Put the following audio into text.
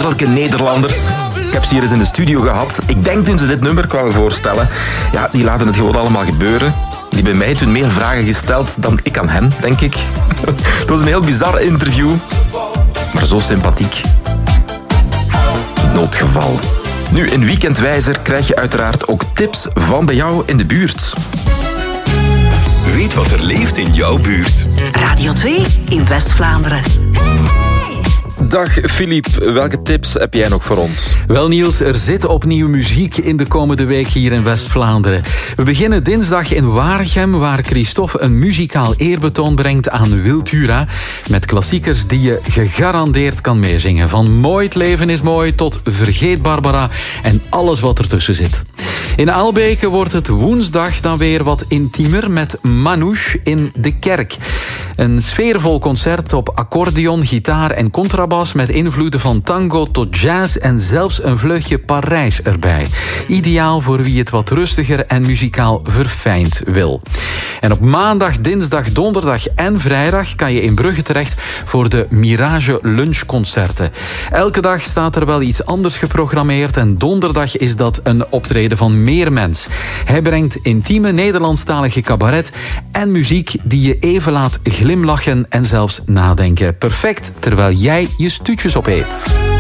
heerlijke Nederlanders. Ik heb ze hier eens in de studio gehad. Ik denk toen ze dit nummer kwamen voorstellen, ja, die laten het gewoon allemaal gebeuren. Die hebben mij toen meer vragen gesteld dan ik aan hen, denk ik. Het was een heel bizar interview, maar zo sympathiek. Noodgeval. Nu, in Weekendwijzer krijg je uiteraard ook tips van bij jou in de buurt. Weet wat er leeft in jouw buurt. Radio 2 in West-Vlaanderen. Dag Philippe, welke tips heb jij nog voor ons? Wel Niels, er zit opnieuw muziek in de komende week hier in West-Vlaanderen. We beginnen dinsdag in Waregem, waar Christophe een muzikaal eerbetoon brengt aan Wiltura, met klassiekers die je gegarandeerd kan meezingen. Van Mooi het leven is mooi tot Vergeet Barbara en alles wat ertussen zit. In Aalbeke wordt het woensdag dan weer wat intiemer met Manouche in de kerk. Een sfeervol concert op accordeon, gitaar en contrabas met invloeden van tango tot jazz en zelfs een vleugje Parijs erbij. Ideaal voor wie het wat rustiger en muzikaal verfijnd wil. En op maandag, dinsdag, donderdag en vrijdag kan je in Brugge terecht voor de Mirage lunchconcerten. Elke dag staat er wel iets anders geprogrammeerd en donderdag is dat een optreden van Meermens. Hij brengt intieme Nederlandstalige cabaret en muziek die je even laat glimlachen en zelfs nadenken. Perfect terwijl jij je stuutjes opeet.